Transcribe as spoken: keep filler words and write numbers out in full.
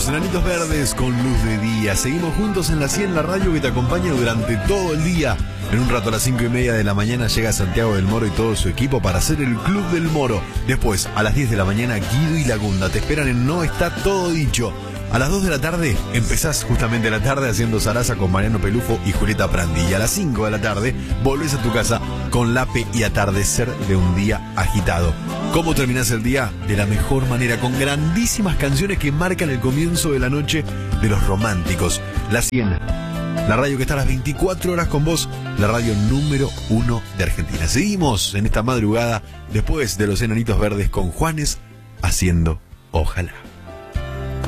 Los Enanitos Verdes con luz de día. Seguimos juntos en la cien, la radio que te acompaña durante todo el día. En un rato a las cinco y media de la mañana llega Santiago del Moro y todo su equipo para hacer el Club del Moro. Después, a las diez de la mañana, Guido y Lagunda te esperan en No Está Todo Dicho. A las dos de la tarde empezás justamente la tarde haciendo zaraza con Mariano Pelufo y Julieta Prandi. Y a las cinco de la tarde volvés a tu casa con Lape y Atardecer de un día agitado. ¿Cómo terminás el día? De la mejor manera, con grandísimas canciones que marcan el comienzo de la noche de los románticos. La cien, la radio que está a las veinticuatro horas con vos, la radio número uno de Argentina. Seguimos en esta madrugada después de Los Enanitos Verdes con Juanes haciendo Ojalá.